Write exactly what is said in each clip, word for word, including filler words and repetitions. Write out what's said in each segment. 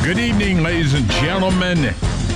Good evening, ladies and gentlemen,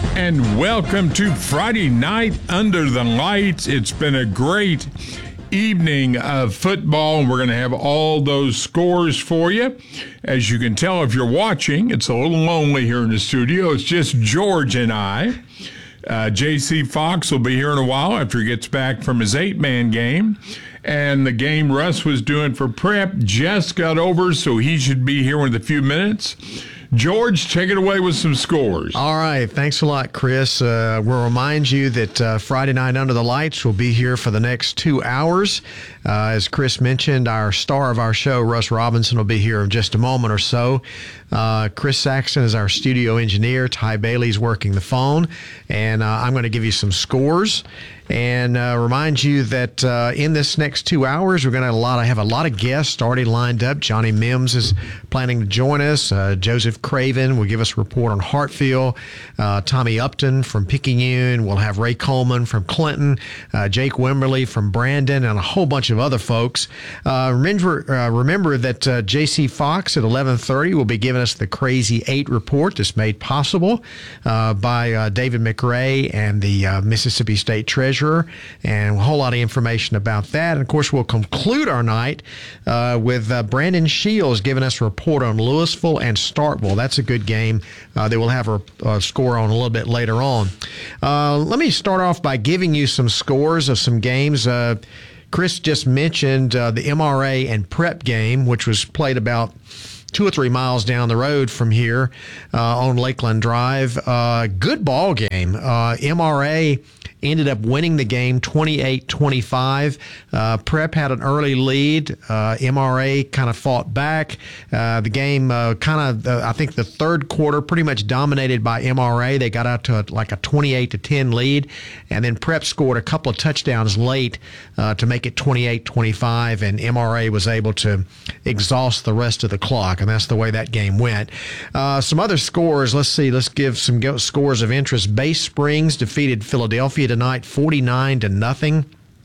and welcome to Friday Night Under the Lights. It's been a great evening of football, and we're going to have all those scores for you. As you can tell if you're watching, it's a little lonely here in the studio. It's just George and I. Uh, J C Fox will be here in a while after he gets back from his eight-man game. And the game Russ was doing for prep just got over, so he should be here in a few minutes. George, take it away with some scores. All right. Thanks a lot, Chris. Uh, we'll remind you that uh, Friday Night Under the Lights will be here for the next two hours. Uh, as Chris mentioned, our star of our show, Russ Robinson, will be here in just a moment or so. Uh, Chris Saxon is our studio engineer. Ty Bailey's working the phone. And uh, I'm going to give you some scores. And uh, remind you that uh, in this next two hours, we're going to have a lot of, have a lot of guests already lined up. Johnny Mims is planning to join us. Uh, Joseph Craven will give us a report on Hartfield. Uh, Tommy Upton from Picayune. We'll have Ray Coleman from Clinton. Uh, Jake Wimberly from Brandon, and a whole bunch of other folks. Uh, remember, uh, remember that uh, J C Fox at eleven thirty will be giving us the Crazy Eight report that's made possible uh, by uh, David McRae and the uh, Mississippi State Treasurer. And a whole lot of information about that. And, of course, we'll conclude our night uh, with uh, Brandon Shields giving us a report on Louisville and Starkville. That's a good game uh, that we'll have a, a score on a little bit later on. Uh, let me start off by giving you some scores of some games. Uh, Chris just mentioned uh, the M R A and Prep game, which was played about two or three miles down the road from here uh, on Lakeland Drive. Uh, good ball game. Uh, M R A ended up winning the game twenty-eight twenty-five. Uh, Prep had an early lead. Uh, M R A kind of fought back. Uh, the game uh, kind of, uh, I think the third quarter pretty much dominated by M R A. They got out to a, like a twenty-eight to ten lead, and then Prep scored a couple of touchdowns late uh, to make it twenty-eight twenty-five, and M R A was able to exhaust the rest of the clock, and that's the way that game went. Uh, some other scores, let's see, let's give some go- scores of interest. Bay Springs defeated Philadelphia tonight forty-nine to nothing.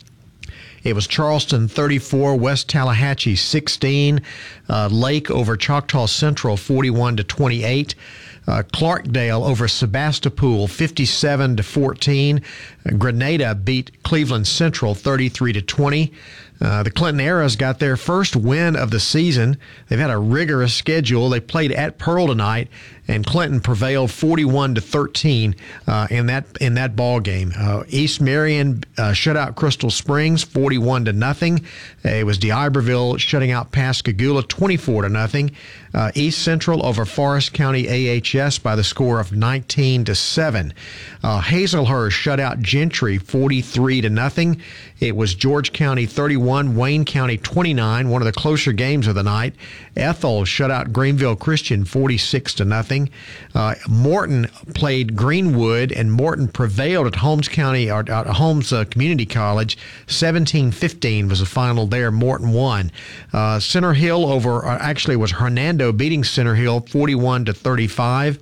It was Charleston thirty-four, West Tallahatchie sixteen, uh, Lake over Choctaw Central forty-one to twenty-eight. Uh, Clarkdale over Sebastopol fifty-seven to fourteen. Uh, Grenada beat Cleveland Central thirty-three to twenty. Uh, the Clinton Arrows got their first win of the season. They've had a rigorous schedule. They played at Pearl tonight, and Clinton prevailed forty-one to thirteen uh, in that in that ball game. Uh, East Marion uh, shut out Crystal Springs forty-one to nothing. It was D'Iberville shutting out Pascagoula twenty-four to nothing. Uh, East Central over Forest County A H S by the score of nineteen to seven. Uh, Hazelhurst shut out Gentry forty-three to nothing. It was George County thirty-one, Wayne County twenty-nine, one of the closer games of the night. Ethel shut out Greenville Christian forty-six to nothing. Uh, Morton played Greenwood, and Morton prevailed at Holmes County or at Holmes uh, Community College. seventeen fifteen was the final there. Morton won. Uh, Center Hill over, uh, actually it was Hernando beating Center Hill forty-one to thirty-five.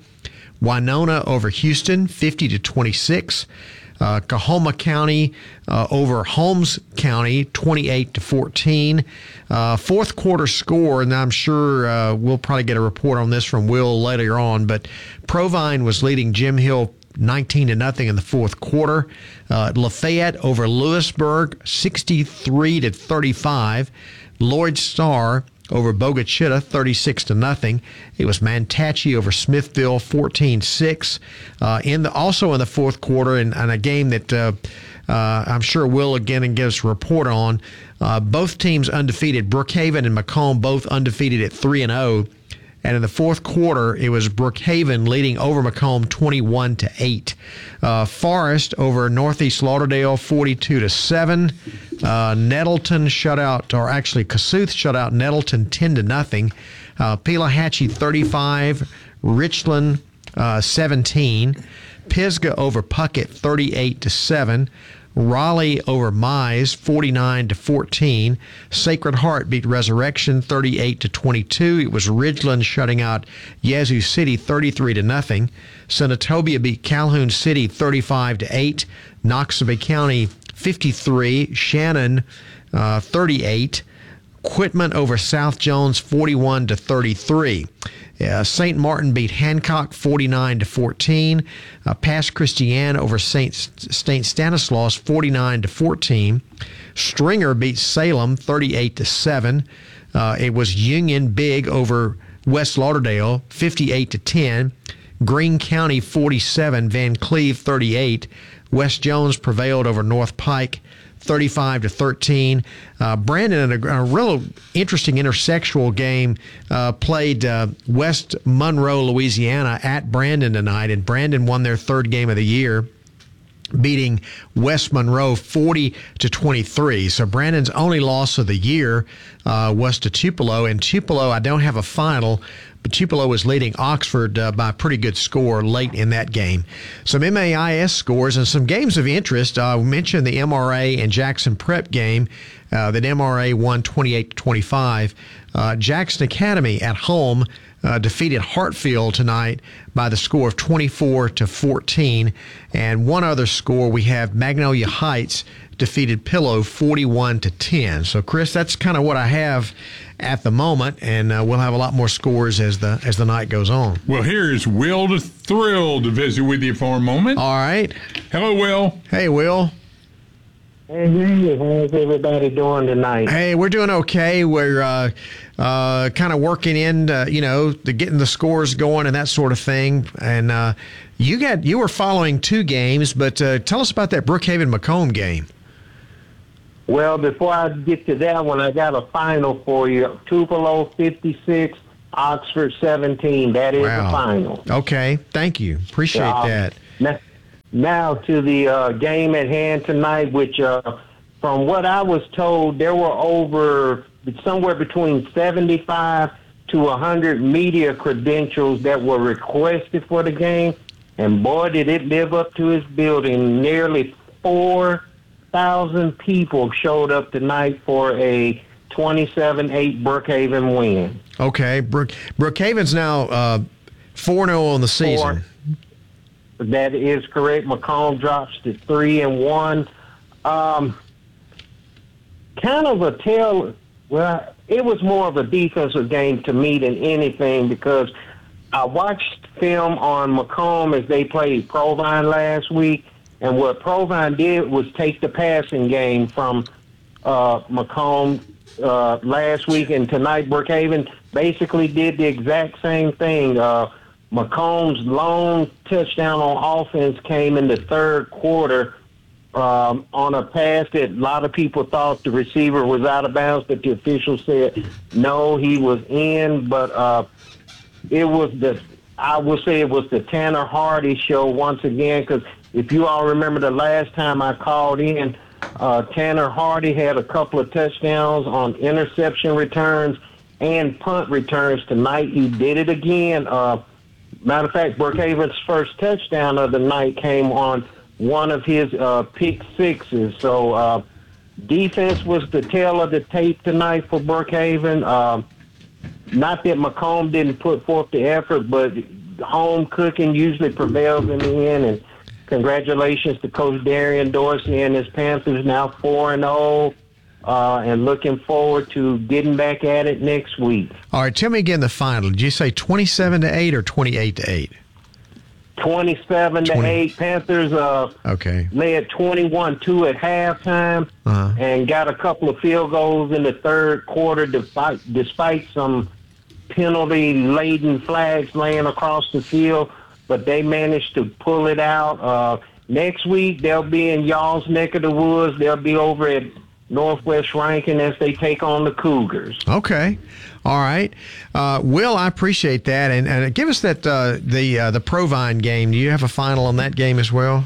Winona over Houston fifty to twenty-six. Uh, Coahoma County uh, over Holmes County, twenty-eight to fourteen. Uh, fourth quarter score, and I'm sure uh, we'll probably get a report on this from Will later on, but Provine was leading Jim Hill nineteen to nothing in the fourth quarter. Uh, Lafayette over Lewisburg, sixty-three to thirty-five. Lloyd Star over Bogachita, thirty-six to nothing. It was Mantachie over Smithville, fourteen six. Uh, in the also in the fourth quarter, and, and a game that uh, uh, I'm sure Will again and give us a report on. Uh, both teams undefeated. Brookhaven and Macomb both undefeated at three and oh. And in the fourth quarter, it was Brookhaven leading over Macomb twenty-one to eight. Uh, Forest over Northeast Lauderdale forty-two to seven. Uh, Nettleton shut out, or actually Kossuth shut out Nettleton ten to nothing. Uh, Pelahatchie thirty-five, Richland uh, seventeen. Pisgah over Puckett thirty-eight to seven. Raleigh over Mize forty-nine to fourteen. Sacred Heart beat Resurrection thirty-eight to twenty-two. It was Ridgeland shutting out Yazoo City thirty-three to nothing. Senatobia beat Calhoun City thirty-five to eight. Noxubee County fifty-three. Shannon uh, thirty-eight. Quitman over South Jones forty-one to thirty-three. Uh, Saint Martin beat Hancock forty-nine to fourteen. Uh, Pass Christian over Saint Saint Stanislaus forty-nine to fourteen. Stringer beat Salem thirty-eight to seven. Uh, it was Union big over West Lauderdale fifty-eight to ten. Greene County forty-seven, Van Cleve thirty-eight. West Jones prevailed over North Pike thirty-five to thirteen. Uh, Brandon, in a, a real interesting intersexual game, uh, played uh, West Monroe, Louisiana at Brandon tonight, and Brandon won their third game of the year, beating West Monroe forty to twenty-three. So Brandon's only loss of the year uh, was to Tupelo, and Tupelo, I don't have a final, but Tupelo was leading Oxford uh, by a pretty good score late in that game. Some M A I S scores and some games of interest. Uh, we mentioned the M R A and Jackson Prep game uh, that M R A won twenty-eight to twenty-five. Uh, Jackson Academy at home uh, defeated Hartfield tonight by the score of twenty-four to fourteen. And one other score, we have Magnolia Heights defeated Pillow forty-one to ten. So, Chris, that's kind of what I have at the moment, and uh, we'll have a lot more scores as the as the night goes on. Well, here is Will the Thrill to visit with you for a moment. All right. Hello, Will. Hey, Will. Hey, how's everybody doing tonight? Hey, we're doing okay. We're uh, uh, kind of working in, uh, you know, the getting the scores going and that sort of thing. And uh, you got you were following two games, but uh, tell us about that Brookhaven Macomb game. Well, before I get to that one, I got a final for you. Tupelo fifty-six, Oxford seventeen. That is Wow. the final. Okay, thank you. Appreciate Uh, that. Now, now to the uh, game at hand tonight, which uh, from what I was told, there were over somewhere between seventy-five to one hundred media credentials that were requested for the game. And boy, did it live up to its building. Nearly four thousand people showed up tonight for a twenty-seven eight Brookhaven win. Okay, Brook Brookhaven's now uh, four and oh on the season. Four. That is correct. Macomb drops to three and one. Um, kind of a tell. Well, it was more of a defensive game to me than anything, because I watched film on Macomb as they played Provine last week. And what Provine did was take the passing game from uh, Macomb uh, last week, and tonight Brookhaven basically did the exact same thing. Uh, Macomb's long touchdown on offense came in the third quarter um, on a pass that a lot of people thought the receiver was out of bounds, but the official said no, he was in. But uh, it was the, I would say it was the Tanner Hardy show once again, because if you all remember the last time I called in, uh, Tanner Hardy had a couple of touchdowns on interception returns and punt returns. Tonight he did it again. Uh, matter of fact, Brookhaven's first touchdown of the night came on one of his uh, pick sixes. So uh, defense was the tail of the tape tonight for Brookhaven. Uh, not that Macomb didn't put forth the effort, but home cooking usually prevails in the end. And congratulations to Coach Darian Dorsey and his Panthers, now four and oh, uh, and looking forward to getting back at it next week. All right, tell me again the final. Did you say twenty-seven to eight or twenty-eight to eight? twenty-seven to eight. Panthers uh, okay. led twenty-one two at halftime, uh-huh. and got a couple of field goals in the third quarter despite, despite some penalty-laden flags laying across the field. But they managed to pull it out. Uh, next week, they'll be in y'all's neck of the woods. They'll be over at Northwest Rankin as they take on the Cougars. Okay. All right. Uh, Will, I appreciate that. And, and give us that uh, the uh, the Provine game. Do you have a final on that game as well?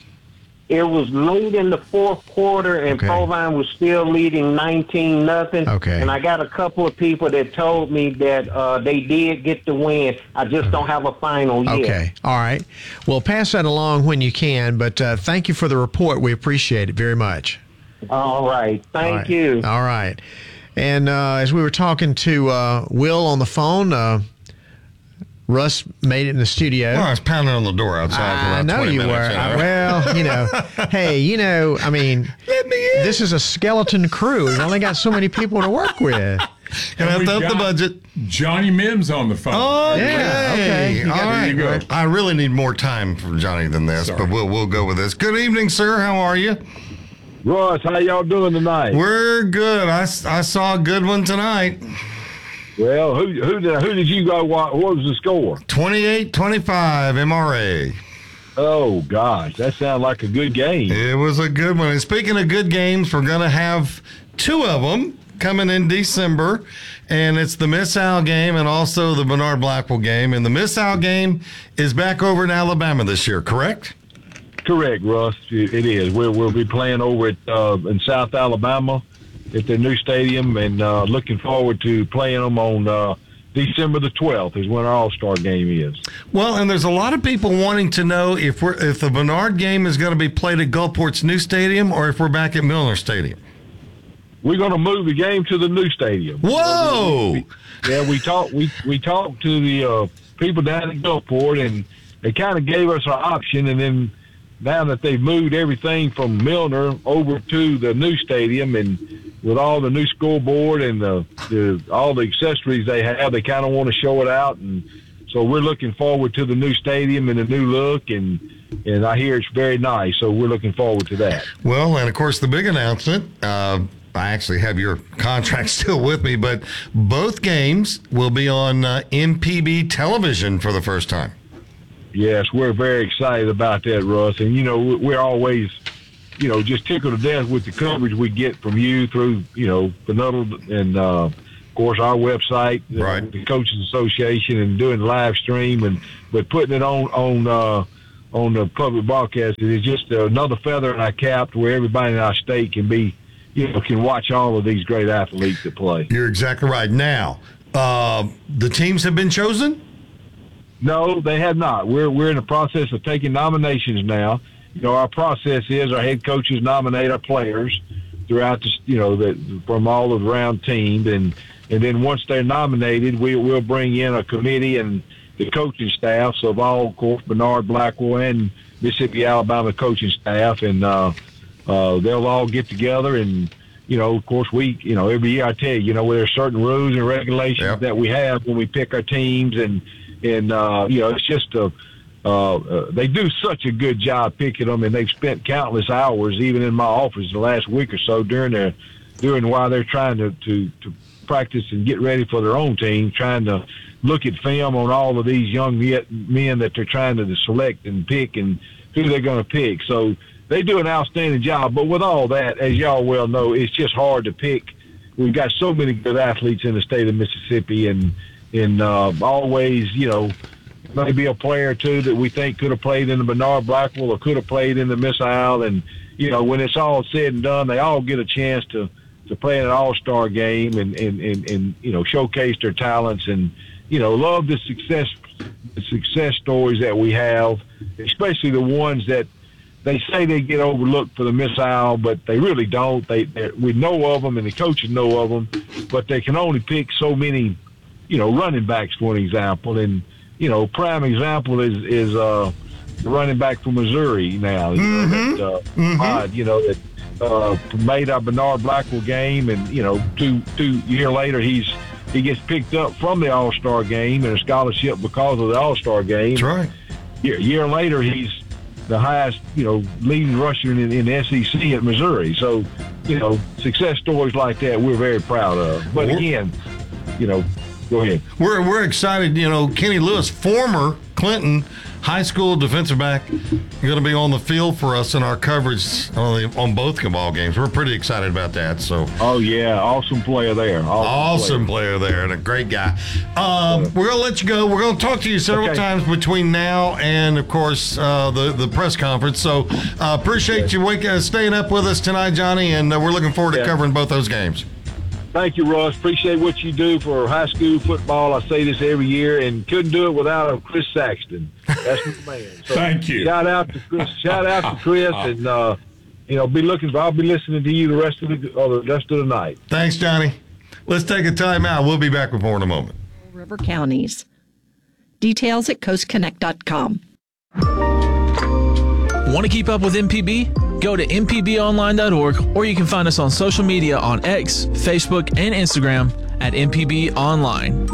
It was late in the fourth quarter, and Okay. Provine was still leading nineteen nothing. Okay. And I got a couple of people that told me that uh, they did get the win. I just don't have a final yet. Okay. All right. Well, pass that along when you can, but uh, thank you for the report. We appreciate it very much. All right. Thank All right. you. All right. And uh, as we were talking to uh, Will on the phone, uh, Russ made it in the studio. Well, I was pounding on the door outside for about I know twenty you minutes. were. You know? Well, you know, hey, you know, I mean, Let me in. this is a skeleton crew. We've only got so many people to work with. Gonna have we've to up the got budget. Johnny Mims on the phone. Oh, Yeah, okay. You All got- right. there you go. I really need more time from Johnny than this, Sorry. but we'll we'll go with this. Good evening, sir. How are you? Ross, how y'all doing tonight? We're good. I, s- I saw a good one tonight. Well, who who did who did you go watch? What was the score? twenty-eight twenty-five M R A. Oh gosh, that sounds like a good game. It was a good one. And speaking of good games, we're going to have two of them coming in December, and it's the Miss Al game and also the Bernard Blackwell game. And the Miss Al game is back over in Alabama this year, correct? Correct, Russ. It it is. We'll we'll be playing over at uh, in South Alabama at their new stadium, and uh, looking forward to playing them on uh, December the twelfth is when our All Star game is. Well, and there's a lot of people wanting to know if we're if the Bernard game is going to be played at Gulfport's new stadium or if we're back at Milner Stadium. We're going to move the game to the new stadium. Whoa! Yeah, we talked. We we talked to the uh, people down at Gulfport, and they kind of gave us an option. And then now that they've moved everything from Milner over to the new stadium, and with all the new scoreboard and the, the all the accessories they have, they kind of want to show it out. And so we're looking forward to the new stadium and the new look. And and I hear it's very nice, so we're looking forward to that. Well, and of course, the big announcement. Uh, I actually have your contract still with me, but both games will be on uh, M P B television for the first time. Yes, we're very excited about that, Russ. And, you know, we're always, you know, just tickled to death with the coverage we get from you through, you know, the Nuddle and, uh, of course, our website, Right. uh, the Coaches Association, and doing live stream. And but putting it on on uh, on the public broadcast is just another feather in our cap to where everybody in our state can be, you know, can watch all of these great athletes that play. You're exactly right. Now, uh, the teams have been chosen? No, they have not. We're we're in the process of taking nominations now. You know, our process is our head coaches nominate our players throughout the, you know, the, from all of the round teams, and and then once they're nominated, we will bring in a committee and the coaching staffs of all, of course, Bernard Blackwell and Mississippi Alabama coaching staff, and uh, uh, they'll all get together. And you know, of course, we, you know, every year I tell you, you know, there's certain rules and regulations Yep. that we have when we pick our teams, and and uh, you know, it's just a. Uh, uh, they do such a good job picking them, and they've spent countless hours, even in my office, the last week or so during their, during while they're trying to, to, to practice and get ready for their own team, trying to look at film on all of these young men that they're trying to select and pick and who they're going to pick. So they do an outstanding job. But with all that, as y'all well know, it's just hard to pick. We've got so many good athletes in the state of Mississippi, and and uh, always, you know, maybe a player or two that we think could have played in the Bernard Blackwell or could have played in the Miss Al. And, you know, when it's all said and done, they all get a chance to, to play in an all-star game and, and, and, and, you know, showcase their talents. And, you know, love the success, the success stories that we have, especially the ones that they say they get overlooked for the Miss Al, but they really don't. They, we know of them and the coaches know of them, but they can only pick so many, you know, running backs, for an example. And, you know, prime example is is uh, the running back from Missouri now. You know, Mm-hmm. that, uh, Mm-hmm. Todd, you know, that uh, made our Bernard Blackwell game, and you know, two two year later he's he gets picked up from the All Star game and a scholarship because of the All Star game. That's right. Year, year later he's the highest, you know, leading rusher in, in the S E C at Missouri. So, you know, success stories like that we're very proud of. But again, you know. Go ahead. We're we're excited. You know, Kenny Lewis, former Clinton high school defensive back, going to be on the field for us in our coverage on, the, on both ball games. We're pretty excited about that. So, oh yeah, awesome player there. Awesome, awesome player. player there and a great guy. Um, we're going to let you go. We're going to talk to you several Okay. times between now and, of course, uh, the the press conference. So, uh, appreciate you wake, uh, staying up with us tonight, Johnny, and uh, we're looking forward to Yeah. covering both those games. Thank you, Russ. Appreciate what you do for high school football. I say this every year, and couldn't do it without Chris Saxton. That's my man. So Thank you. Shout out to Chris. Shout out to Chris, and uh, you know, be looking. I'll be listening to you the rest of the, or the rest of the night. Thanks, Johnny. Let's take a time out. We'll be back with more in a moment. River counties. Details at coast connect dot com. Want to keep up with M P B? Go to m p b online dot org, or you can find us on social media on X, Facebook, and Instagram at M P B Online.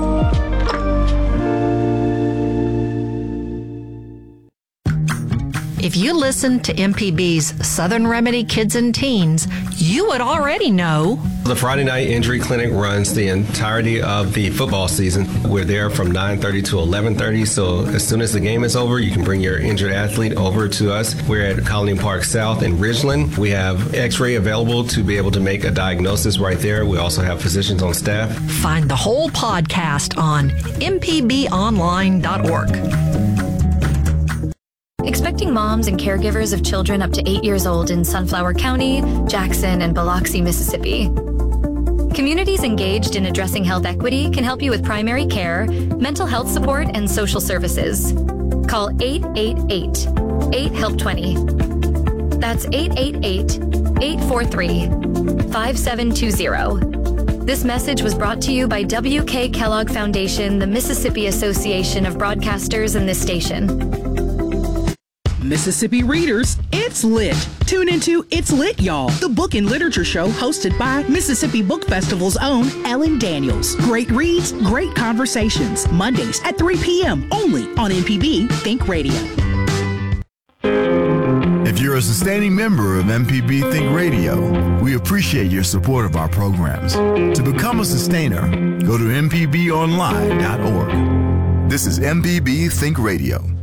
If you listen to M P B's Southern Remedy Kids and Teens, you would already know. The Friday Night Injury Clinic runs the entirety of the football season. We're there from nine thirty to eleven thirty, so as soon as the game is over, you can bring your injured athlete over to us. We're at Colony Park South in Ridgeland. We have x-ray available to be able to make a diagnosis right there. We also have physicians on staff. Find the whole podcast on m p b online dot org. Expecting moms and caregivers of children up to eight years old in Sunflower County, Jackson, and Biloxi, Mississippi. Communities engaged in addressing health equity can help you with primary care, mental health support, and social services. Call eight eight eight, eight help twenty. That's eight eight eight, eight four three, five seven two zero. This message was brought to you by W K Kellogg Foundation, the Mississippi Association of Broadcasters, and this station. Mississippi readers, it's lit. Tune into It's Lit, Y'all, the book and literature show hosted by Mississippi Book Festival's own Ellen Daniels. Great reads, great conversations. Mondays at three p.m. only on M P B Think Radio. If you're a sustaining member of M P B Think Radio, we appreciate your support of our programs. To become a sustainer, go to m p b online dot org. This is M P B Think Radio.